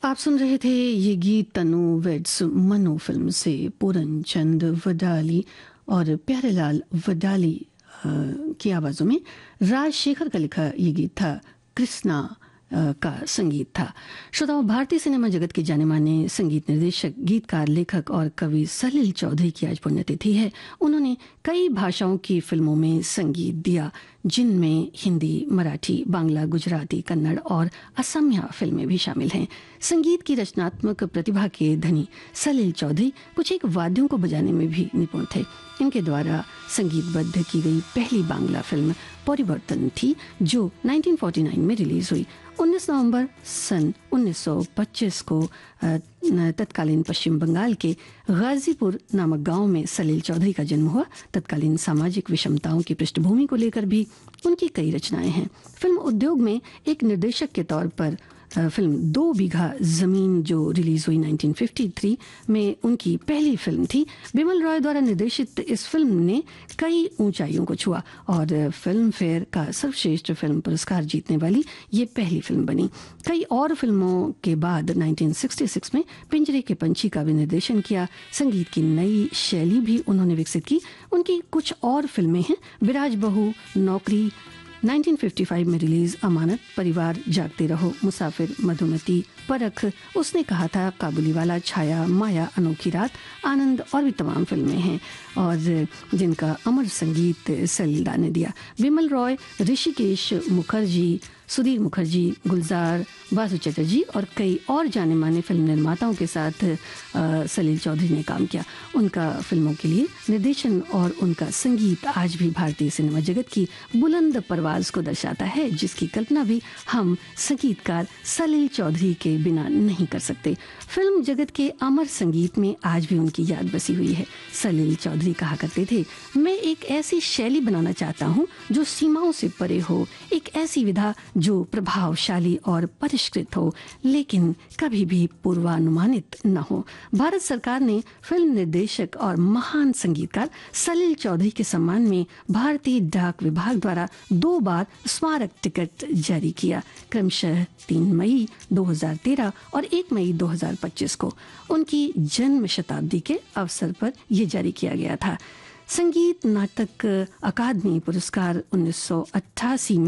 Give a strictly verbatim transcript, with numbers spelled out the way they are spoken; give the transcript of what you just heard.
आप सुन रहे थे ये गीत तनु वेड्स मनु फिल्म से पूरन चंद वडाली और प्यारेलाल वडाली अ, की आवाज़ों में राजशेखर का लिखा ये गीत था। कृष्णा अ, का संगीत था। श्रोताओं, भारतीय सिनेमा जगत के जाने माने संगीत निर्देशक, गीतकार, लेखक और कवि सलिल चौधरी की आज पुण्यतिथि है। उन्होंने कई भाषाओं की फिल्मों में संगीत दिया, जिनमें हिंदी, मराठी, बांग्ला, गुजराती, कन्नड़ और असमिया फिल्में भी शामिल हैं। संगीत की रचनात्मक प्रतिभा के धनी सलिल चौधरी कुछ एक वाद्यों को बजाने में भी निपुण थे। इनके द्वारा संगीतबद्ध की गई पहली बांग्ला फिल्म परिवर्तन थी, जो उन्नीस सौ उनचास में रिलीज हुई। उन्नीस नवंबर सन उन्नीस सौ पच्चीस को तत्कालीन पश्चिम बंगाल के गाजीपुर नामक गांव में सलिल चौधरी का जन्म हुआ। तत्कालीन सामाजिक विषमताओं की पृष्ठभूमि को लेकर भी उनकी कई रचनाएं हैं। फिल्म उद्योग में एक निर्देशक के तौर पर फिल्म दो बीघा जमीन, जो रिलीज हुई उन्नीस सौ तिरेपन में, उनकी पहली फिल्म थी। बिमल रॉय द्वारा निर्देशित इस फिल्म ने कई ऊंचाइयों को छुआ और फिल्म फेयर का सर्वश्रेष्ठ फिल्म पुरस्कार जीतने वाली ये पहली फिल्म बनी। कई और फिल्मों के बाद उन्नीस सौ छियासठ में पिंजरे के पंछी का भी निर्देशन किया। संगीत की नई शैली भी उन्होंने विकसित की। उनकी कुछ और फिल्में हैं: विराज बहू, नौकरी, उन्नीस सौ पचपन में रिलीज अमानत, परिवार, जागते रहो, मुसाफिर, मधुमती, परख, उसने कहा था, काबुली वाला, छाया, माया, अनोखी रात, आनंद और भी तमाम फिल्में हैं और जिनका अमर संगीत सलिल ने दिया। विमल रॉय, ऋषिकेश मुखर्जी, सुधीर मुखर्जी, गुलजार, बासु चटर्जी और कई और जाने माने फिल्म निर्माताओं के साथ आ, सलिल चौधरी ने काम किया। उनका फिल्मों के लिए निर्देशन और उनका संगीत आज भी भारतीय सिनेमा जगत की बुलंद परवाज को दर्शाता है, जिसकी कल्पना भी हम संगीतकार सलिल चौधरी के बिना नहीं कर सकते। फिल्म जगत के अमर संगीत में आज भी उनकी याद बसी हुई है। सलिल चौधरी कहा करते थे, मैं एक ऐसी शैली बनाना चाहता हूँ जो सीमाओं से परे हो, एक ऐसी विधा जो प्रभावशाली और परिष्कृत हो, लेकिन कभी भी पूर्वानुमानित न हो। भारत सरकार ने फिल्म निर्देशक और महान संगीतकार सलिल चौधरी के सम्मान में भारतीय डाक विभाग द्वारा दो बार स्मारक टिकट जारी किया, क्रमशः तीन मई दो हज़ार तेरह और एक मई दो हज़ार पच्चीस को। उनकी जन्म शताब्दी के अवसर पर यह जारी किया गया था। संगीत नाटक अकादमी पुरस्कार उन्नीस सौ अट्ठासी में